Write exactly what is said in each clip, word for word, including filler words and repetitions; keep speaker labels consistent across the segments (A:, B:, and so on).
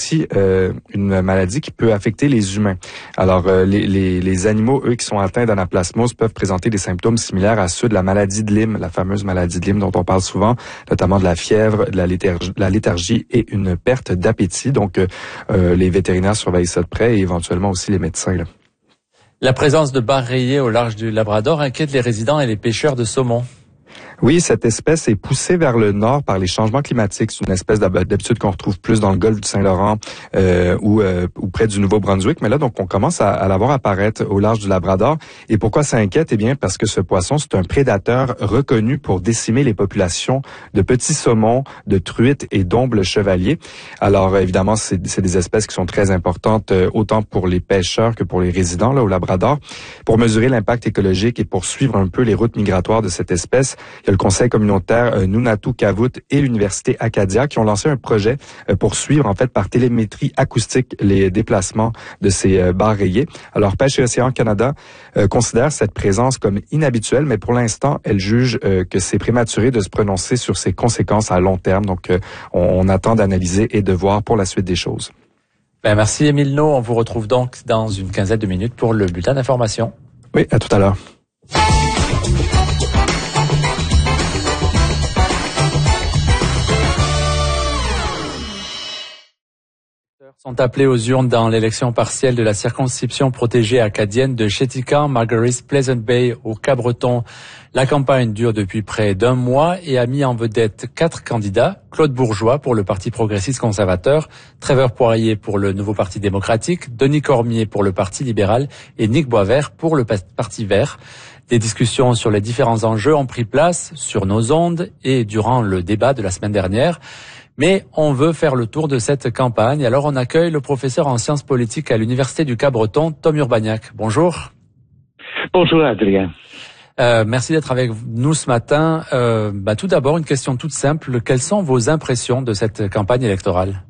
A: aussi euh, une maladie qui peut affecter les humains. Alors, euh, les, les, les animaux, eux, qui sont atteints d'anaplasmose peuvent présenter des symptômes similaires à ceux de la maladie de Lyme, la fameuse maladie de Lyme dont on parle souvent, notamment de la fièvre, de la léthargie, de la léthargie et une perte d'appétit. Donc, euh, les vétérinaires surveillent ça de près et éventuellement aussi les médecins, là.
B: La présence de bars rayés au large du Labrador inquiète les résidents et les pêcheurs de saumon.
A: Oui, cette espèce est poussée vers le nord par les changements climatiques. C'est une espèce d'habitude qu'on retrouve plus dans le golfe du Saint-Laurent euh, ou, euh, ou près du Nouveau-Brunswick. Mais là, donc, on commence à, à la voir apparaître au large du Labrador. Et pourquoi ça inquiète? Eh bien, parce que ce poisson, c'est un prédateur reconnu pour décimer les populations de petits saumons, de truites et d'ombles chevaliers. Alors, évidemment, c'est, c'est des espèces qui sont très importantes, euh, autant pour les pêcheurs que pour les résidents là au Labrador. Pour mesurer l'impact écologique et pour suivre un peu les routes migratoires de cette espèce, il y a le conseil communautaire euh, Nunatu-Kavut et l'université Acadia qui ont lancé un projet euh, pour suivre en fait par télémétrie acoustique les déplacements de ces euh, bars rayés. Alors Pêche et Océan Canada euh, considère cette présence comme inhabituelle, mais pour l'instant, elle juge euh, que c'est prématuré de se prononcer sur ses conséquences à long terme. Donc, euh, on, on attend d'analyser et de voir pour la suite des choses.
B: Ben, merci Émile No. On vous retrouve donc dans une quinzaine de minutes pour le bulletin d'information.
A: Oui, à tout à l'heure.
B: Sont appelés aux urnes dans l'élection partielle de la circonscription protégée acadienne de Chéticamp, Margaret's Pleasant Bay au Cap-Breton. La campagne dure depuis près d'un mois et a mis en vedette quatre candidats. Claude Bourgeois pour le Parti progressiste conservateur, Trevor Poirier pour le Nouveau Parti démocratique, Denis Cormier pour le Parti libéral et Nick Boisvert pour le Parti vert. Des discussions sur les différents enjeux ont pris place sur nos ondes et durant le débat de la semaine dernière. Mais on veut faire le tour de cette campagne. Alors on accueille le professeur en sciences politiques à l'Université du Cap-Breton, Tom Urbaniak. Bonjour.
C: Bonjour Adrien.
B: Euh, merci d'être avec nous ce matin. Euh, bah, tout d'abord, une question toute simple. Quelles sont vos impressions de cette campagne électorale?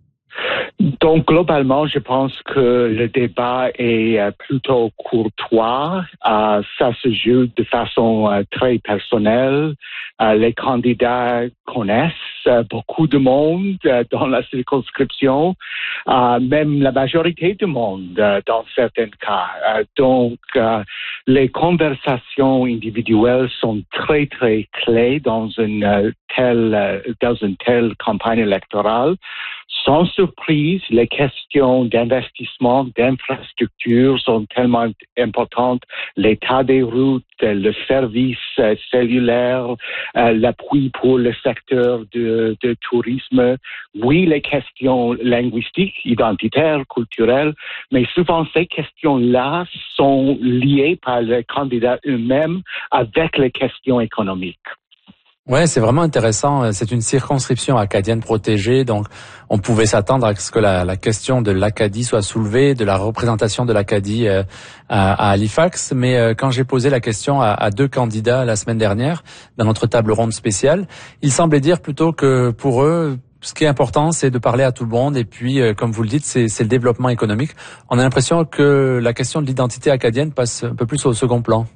C: Donc, globalement, je pense que le débat est euh, plutôt courtois. Euh, ça se joue de façon euh, très personnelle. Euh, les candidats connaissent euh, beaucoup de monde euh, dans la circonscription, euh, même la majorité du monde euh, dans certains cas. Euh, donc, euh, les conversations individuelles sont très, très clés dans une euh, telle, euh, dans une telle campagne électorale. Sans surprise, les questions d'investissement, d'infrastructure sont tellement importantes. L'état des routes, le service cellulaire, euh, l'appui pour le secteur de, de tourisme. Oui, les questions linguistiques, identitaires, culturelles, mais souvent ces questions-là sont liées par les candidats eux-mêmes avec les questions économiques.
B: Ouais, c'est vraiment intéressant. C'est une circonscription acadienne protégée, donc on pouvait s'attendre à ce que la, la question de l'Acadie soit soulevée, de la représentation de l'Acadie euh, à, à Halifax. Mais euh, quand j'ai posé la question à, à deux candidats la semaine dernière dans notre table ronde spéciale, ils semblaient dire plutôt que pour eux, ce qui est important, c'est de parler à tout le monde. Et puis, euh, comme vous le dites, c'est, c'est le développement économique. On a l'impression que la question de l'identité acadienne passe un peu plus au second plan.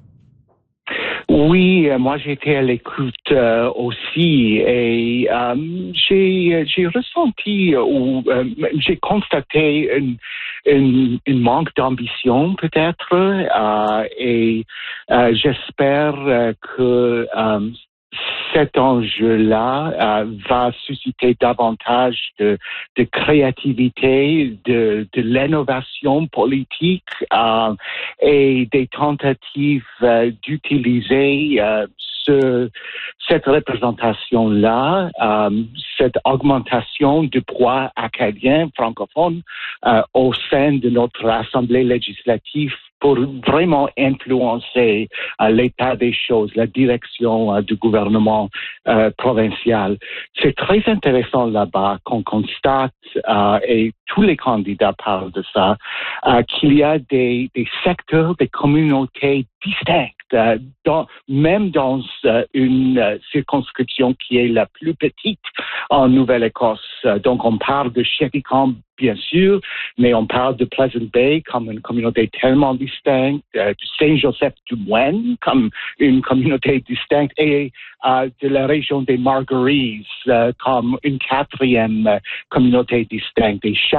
C: Oui, moi j'étais à l'écoute euh, aussi et euh, j'ai j'ai ressenti ou euh, j'ai constaté une, une, une manque d'ambition peut-être euh, et euh, j'espère euh, que euh, cet enjeu-là euh, va susciter davantage de, de créativité, de, de l'innovation politique euh, et des tentatives euh, d'utiliser euh, ce, cette représentation-là, euh, cette augmentation du poids acadien francophone euh, au sein de notre Assemblée législative pour vraiment influencer euh, l'état des choses, la direction euh, du gouvernement euh, provincial. C'est très intéressant là-bas qu'on constate, euh, et tous les candidats parlent de ça, euh, qu'il y a des, des secteurs, des communautés distinctes, euh, dans, même dans euh, une euh, circonscription qui est la plus petite en Nouvelle-Écosse. Euh, donc on parle de Chéticamp, bien sûr, mais on parle de Pleasant Bay comme une communauté tellement distincte, euh, de Saint-Joseph-du-Moine comme une communauté distincte et euh, de la région des Marguerites euh, comme une quatrième euh, communauté distincte. Et chaque